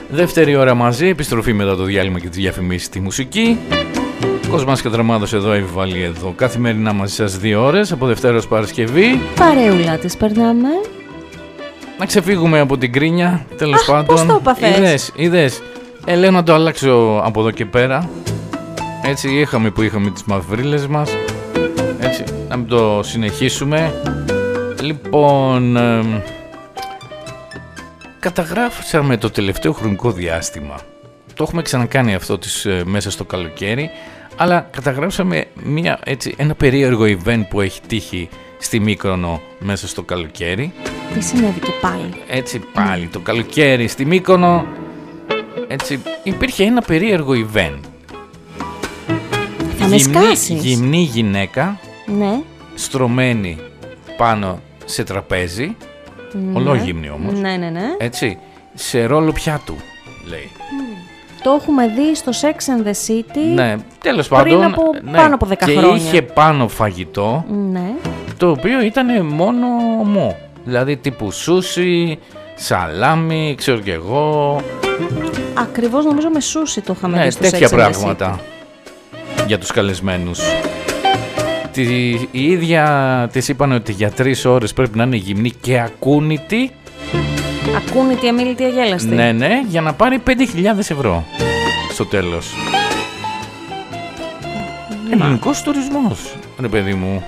Δεύτερη ώρα μαζί, επιστροφή μετά το διάλειμμα και τις διαφημίσεις στη μουσική. Κοσμάς και Δραμάδος εδώ, Εύη εδώ. Καθημερινά μαζί σας 2 ώρες, από Δευτέρα ως Παρασκευή. Παρεούλα τις περνάμε. Να ξεφύγουμε από την κρίνια, τέλος πάντων. Πώς το είπαθες? Είδες. Λέω να το αλλάξω από εδώ και πέρα. Έτσι είχαμε που είχαμε τις μαυρίλες μας. Έτσι, να μην το συνεχίσουμε. Λοιπόν, καταγράψαμε το τελευταίο χρονικό διάστημα. Το έχουμε ξανακάνει αυτό μέσα στο καλοκαίρι. Αλλά καταγράψαμε ένα περίεργο event που έχει τύχει στη Μύκονο μέσα στο καλοκαίρι. Τι συνέβη και πάλι? Έτσι πάλι το καλοκαίρι στη Μύκονο. Έτσι υπήρχε ένα περίεργο event. Θα με σκάσεις. Γυμνή γυναίκα, ναι, στρωμένη πάνω σε τραπέζι, ναι, ολόγυμνη όμως, ναι. έτσι, σε ρόλο πιάτου, λέει. Το έχουμε δει στο Sex and the City. Ναι, τέλος πάντων. Πάνω από 10 χρόνια. Και είχε πάνω φαγητό, ναι, το οποίο ήταν μόνο ομό. Δηλαδή τύπου σούσι, σαλάμι, ξέρω κι εγώ. Ακριβώς, νομίζω με σούσι το είχαμε δει στο Sex and the City. Τέτοια πράγματα για τους καλεσμένους. Η ίδια της είπαν ότι για 3 ώρες πρέπει να είναι γυμνή και ακούνητη. Ακούνητη, αμίλητη, αγέλαστη. Ναι, για να πάρει 5.000 ευρώ στο τέλος. Ελληνικός τουρισμός, ρε παιδί μου.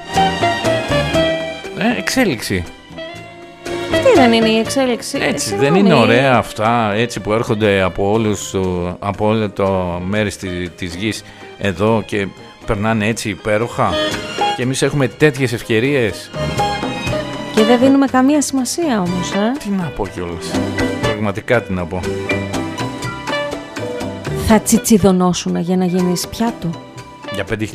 Εξέλιξη. Αυτή δεν είναι η εξέλιξη? Έτσι, δεν είναι ωραία αυτά, έτσι που έρχονται από όλα τα μέρη της γης εδώ και περνάνε έτσι υπέροχα, και εμείς έχουμε τέτοιες ευκαιρίες και δεν δίνουμε καμία σημασία όμως. Τι να πω κιόλας, πραγματικά τι να πω. Θα τσιτσιδωνώσουν για να γίνεις πιάτο? Για 5.000